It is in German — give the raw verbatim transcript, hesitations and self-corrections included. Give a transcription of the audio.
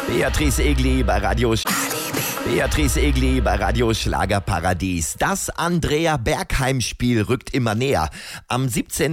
Beatrice Egli bei Radio Sch- Beatrice Egli bei Radio Schlagerparadies. Das Andrea Bergheim-Spiel rückt immer näher. Am siebzehnten